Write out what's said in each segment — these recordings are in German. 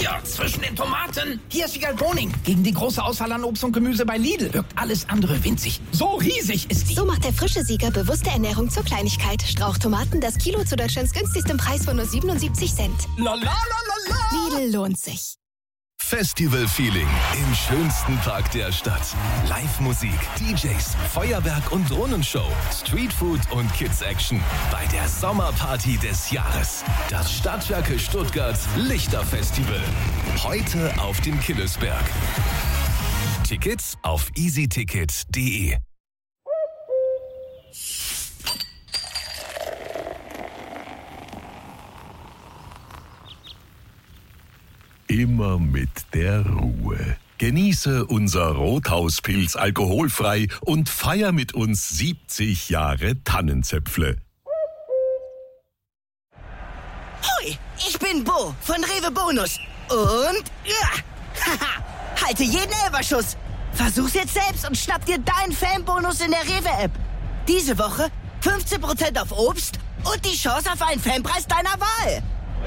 Hier, zwischen den Tomaten. Hier ist Wiegald Boning. Gegen die große Auswahl an Obst und Gemüse bei Lidl wirkt alles andere winzig. So riesig ist die. So macht der frische Sieger bewusste Ernährung zur Kleinigkeit. Strauchtomaten, das Kilo zu Deutschlands günstigstem Preis von nur 77 Cent. La la la la la. Lidl lohnt sich. Festival-Feeling im schönsten Park der Stadt. Live-Musik, DJs, Feuerwerk und Drohnenshow, Streetfood und Kids-Action bei der Sommerparty des Jahres. Das Stadtwerke Stuttgart Lichterfestival. Heute auf dem Killesberg. Tickets auf easyticket.de. Immer mit der Ruhe. Genieße unser Rothauspilz alkoholfrei und feier mit uns 70 Jahre Tannenzäpfle. Hoi, ich bin Bo von Rewe Bonus. Und haha, halte jeden Elberschuss. Versuch's jetzt selbst und schnapp dir deinen Fanbonus in der Rewe-App. Diese Woche 15% auf Obst und die Chance auf einen Fanpreis deiner Wahl.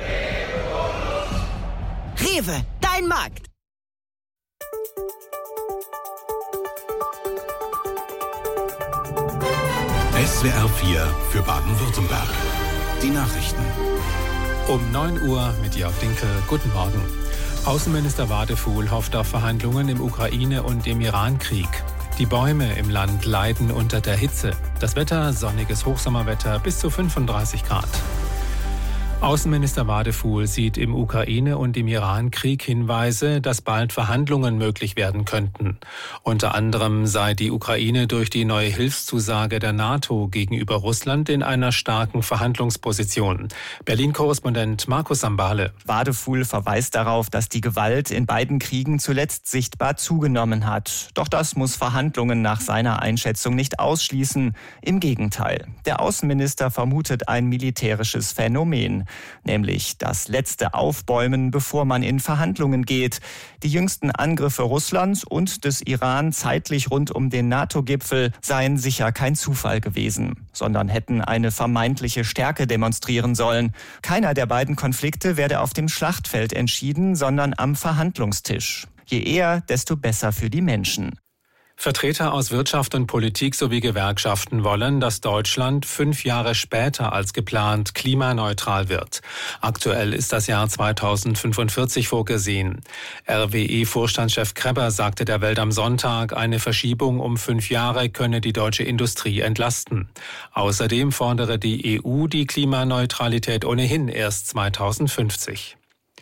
Rewe, dein Markt. SWR 4 für Baden-Württemberg. Die Nachrichten. Um 9 Uhr mit Jörg Dinkel. Guten Morgen. Außenminister Wadefuhl hofft auf Verhandlungen im Ukraine- und im Iran-Krieg. Die Bäume im Land leiden unter der Hitze. Das Wetter, sonniges Hochsommerwetter bis zu 35 Grad. Außenminister Wadefuhl sieht im Ukraine- und im Iran-Krieg Hinweise, dass bald Verhandlungen möglich werden könnten. Unter anderem sei die Ukraine durch die neue Hilfszusage der NATO gegenüber Russland in einer starken Verhandlungsposition. Berlin-Korrespondent Markus Sambale. Wadefuhl verweist darauf, dass die Gewalt in beiden Kriegen zuletzt sichtbar zugenommen hat. Doch das muss Verhandlungen nach seiner Einschätzung nicht ausschließen. Im Gegenteil. Der Außenminister vermutet ein militärisches Phänomen. Nämlich das letzte Aufbäumen, bevor man in Verhandlungen geht. Die jüngsten Angriffe Russlands und des Iran zeitlich rund um den NATO-Gipfel seien sicher kein Zufall gewesen, sondern hätten eine vermeintliche Stärke demonstrieren sollen. Keiner der beiden Konflikte werde auf dem Schlachtfeld entschieden, sondern am Verhandlungstisch. Je eher, desto besser für die Menschen. Vertreter aus Wirtschaft und Politik sowie Gewerkschaften wollen, dass Deutschland 5 Jahre später als geplant klimaneutral wird. Aktuell ist das Jahr 2045 vorgesehen. RWE-Vorstandschef Krebber sagte der Welt am Sonntag, eine Verschiebung um 5 Jahre könne die deutsche Industrie entlasten. Außerdem fordere die EU die Klimaneutralität ohnehin erst 2050.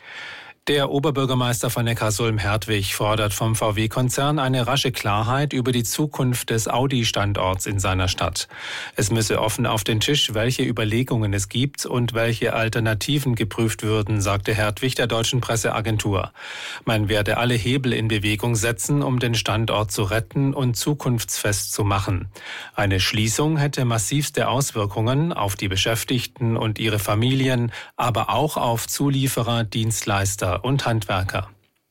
Der Oberbürgermeister von Neckarsulm-Hertwig fordert vom VW-Konzern eine rasche Klarheit über die Zukunft des Audi-Standorts in seiner Stadt. Es müsse offen auf den Tisch, welche Überlegungen es gibt und welche Alternativen geprüft würden, sagte Hertwig der deutschen Presseagentur. Man werde alle Hebel in Bewegung setzen, um den Standort zu retten und zukunftsfest zu machen. Eine Schließung hätte massivste Auswirkungen auf die Beschäftigten und ihre Familien, aber auch auf Zulieferer, Dienstleister und Handwerker.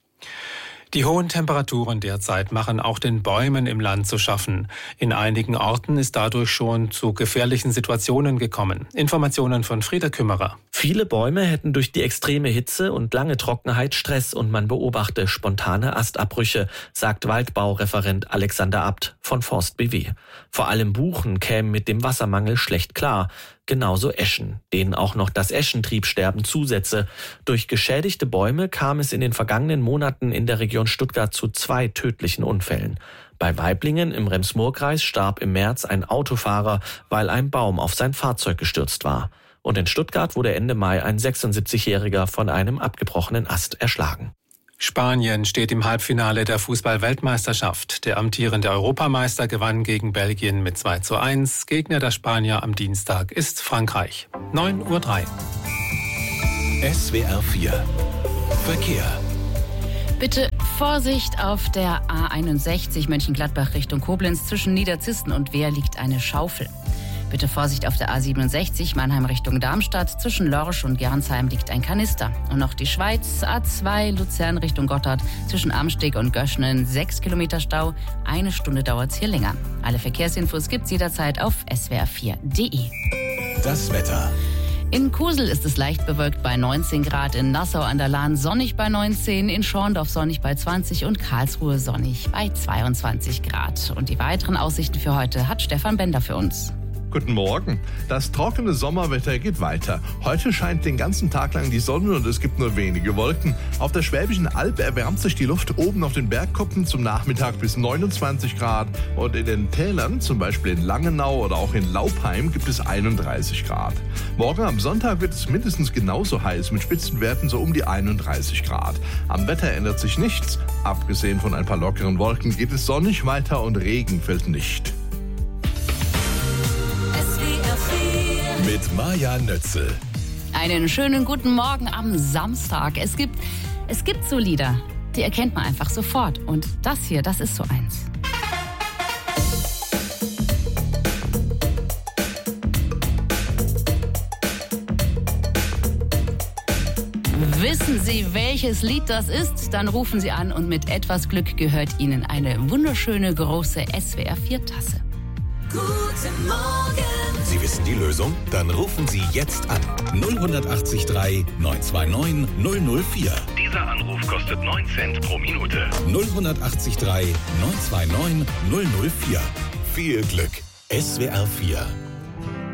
Die hohen Temperaturen derzeit machen auch den Bäumen im Land zu schaffen. In einigen Orten ist dadurch schon zu gefährlichen Situationen gekommen. Informationen von Frieda Kümmerer. Viele Bäume hätten durch die extreme Hitze und lange Trockenheit Stress und man beobachte spontane Astabbrüche, sagt Waldbaureferent Alexander Abt von Forst BW. Vor allem Buchen kämen mit dem Wassermangel schlecht klar. Genauso Eschen, denen auch noch das Eschentriebsterben zusetze. Durch geschädigte Bäume kam es in den vergangenen Monaten in der Region Stuttgart zu 2 tödlichen Unfällen. Bei Weiblingen im Rems-Murr-Kreis starb im März ein Autofahrer, weil ein Baum auf sein Fahrzeug gestürzt war. Und in Stuttgart wurde Ende Mai ein 76-Jähriger von einem abgebrochenen Ast erschlagen. Spanien steht im Halbfinale der Fußball-Weltmeisterschaft. Der amtierende Europameister gewann gegen Belgien mit 2:1. Gegner der Spanier am Dienstag ist Frankreich. 9:03 Uhr. SWR 4 Verkehr. Bitte Vorsicht auf der A61 Mönchengladbach Richtung Koblenz. Zwischen Niederzissen und Wehr liegt eine Schaufel. Bitte Vorsicht auf der A67 Mannheim Richtung Darmstadt. Zwischen Lorsch und Gernsheim liegt ein Kanister. Und noch die Schweiz, A2 Luzern Richtung Gotthard. Zwischen Amsteg und Göschnen 6 Kilometer Stau. 1 Stunde dauert es hier länger. Alle Verkehrsinfos gibt's jederzeit auf swr4.de. Das Wetter. In Kusel ist es leicht bewölkt bei 19 Grad, in Nassau an der Lahn sonnig bei 19, in Schorndorf sonnig bei 20 und Karlsruhe sonnig bei 22 Grad. Und die weiteren Aussichten für heute hat Stefan Bender für uns. Guten Morgen. Das trockene Sommerwetter geht weiter. Heute scheint den ganzen Tag lang die Sonne und es gibt nur wenige Wolken. Auf der Schwäbischen Alb erwärmt sich die Luft oben auf den Bergkuppen zum Nachmittag bis 29 Grad. Und in den Tälern, zum Beispiel in Langenau oder auch in Laupheim, gibt es 31 Grad. Morgen am Sonntag wird es mindestens genauso heiß, mit Spitzenwerten so um die 31 Grad. Am Wetter ändert sich nichts. Abgesehen von ein paar lockeren Wolken geht es sonnig weiter und Regen fällt nicht. Mit Maja Nötzel. Einen schönen guten Morgen am Samstag. Es gibt so Lieder, die erkennt man einfach sofort. Und das hier, das ist so eins. Wissen Sie, welches Lied das ist? Dann rufen Sie an und mit etwas Glück gehört Ihnen eine wunderschöne große SWR4-Tasse. Guten Morgen! Sie wissen die Lösung? Dann rufen Sie jetzt an. 08039 929 004. Dieser Anruf kostet 9 Cent pro Minute. 08039 929 004. Viel Glück. SWR 4